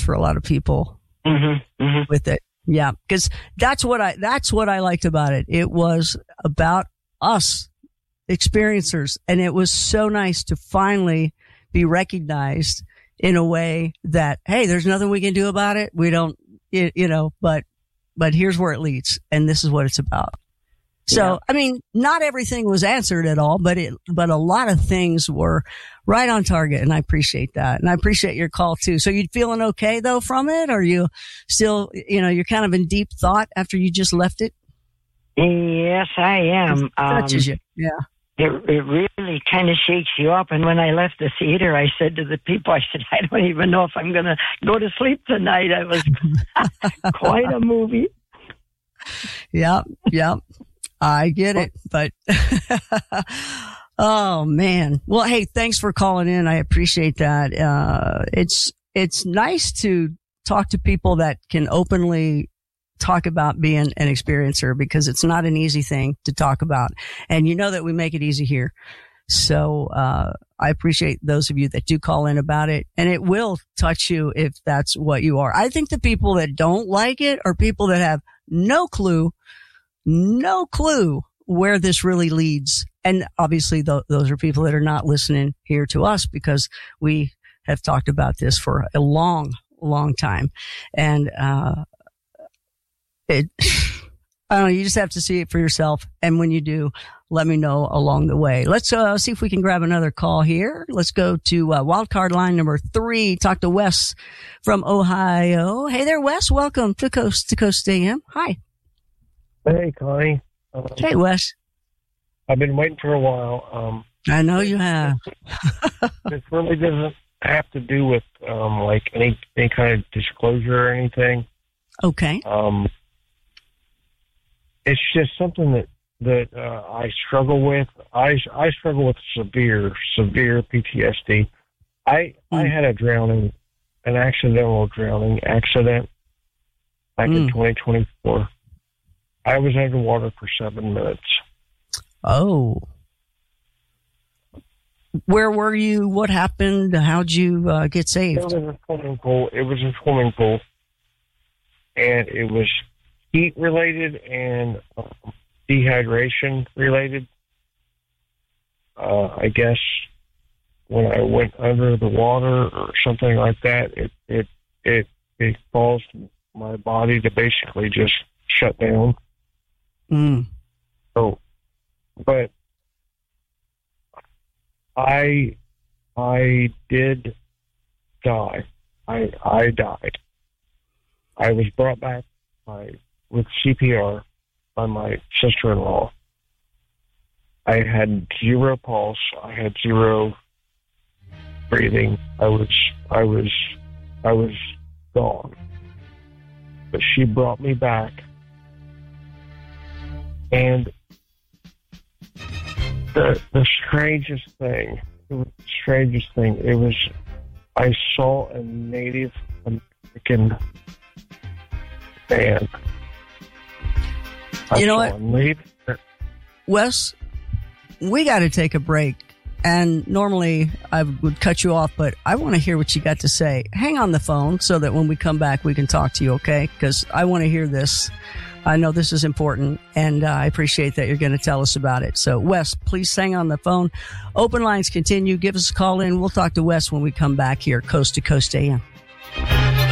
for a lot of people with it. Yeah. Cause that's what I liked about it. It was about us experiencers. And it was so nice to finally be recognized in a way that, hey, there's nothing we can do about it. We don't, but here's where it leads. And this is what it's about. So, I mean, not everything was answered at all, but a lot of things were right on target. And I appreciate that. And I appreciate your call too. So you feeling okay though from it? Or you still, you're kind of in deep thought after you just left it? Yes, I am. It touches you. Yeah. It really kind of shakes you up. And when I left the theater, I said to the people, I don't even know if I'm going to go to sleep tonight. I was quite a movie. Yep. I get it, but oh man. Well, hey, thanks for calling in. I appreciate that. It's nice to talk to people that can openly talk about being an experiencer, because it's not an easy thing to talk about. And you know that we make it easy here. So, I appreciate those of you that do call in about it, and it will touch you if that's what you are. I think the people that don't like it are people that have no clue where this really leads. And obviously those are people that are not listening here to us, because we have talked about this for a long, long time. And, I don't know, you just have to see it for yourself. And when you do, let me know along the way. Let's, see if we can grab another call here. Let's go to, wildcard line number 3. Talk to Wes from Ohio. Hey there, Wes. Welcome to Coast to Coast AM. Hi. Hey, Connie. Hey, Wes. I've been waiting for a while. I know you have. This really doesn't have to do with like any kind of disclosure or anything. Okay. It's just something that I struggle with. I struggle with severe PTSD. I had an accidental drowning accident back in 2024. I was underwater for 7 minutes. Oh. Where were you? What happened? How'd you get saved? It was a swimming pool. And it was heat related and dehydration related. I guess when I went under the water or something like that, it caused my body to basically just shut down. So, but I did die. I died. I was brought back with CPR by my sister-in-law. I had zero pulse. I had zero breathing. I was gone. But she brought me back. And the strangest thing, it was, I saw a Native American man. You know what, Wes, we got to take a break. And normally I would cut you off, but I want to hear what you got to say. Hang on the phone so that when we come back, we can talk to you, okay? Because I want to hear this. I know this is important, and I appreciate that you're going to tell us about it. So, Wes, please hang on the phone. Open lines continue. Give us a call in. We'll talk to Wes when we come back here, Coast to Coast AM.